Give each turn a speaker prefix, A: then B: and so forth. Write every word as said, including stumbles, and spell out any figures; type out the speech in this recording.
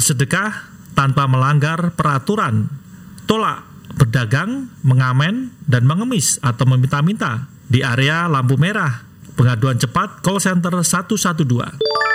A: bersedekah tanpa melanggar peraturan. Tolak berdagang, mengamen, dan mengemis atau meminta-minta di area lampu merah. Pengaduan cepat call center satu satu dua.